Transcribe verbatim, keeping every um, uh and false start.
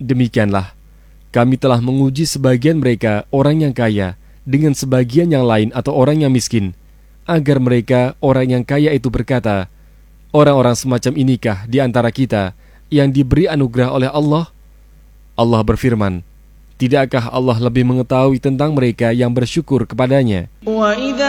Demikianlah, kami telah menguji sebagian mereka orang yang kaya dengan sebagian yang lain atau orang yang miskin, agar mereka orang yang kaya itu berkata, orang-orang semacam inikah di antara kita yang diberi anugerah oleh Allah? Allah berfirman, tidakkah Allah lebih mengetahui tentang mereka yang bersyukur kepadanya?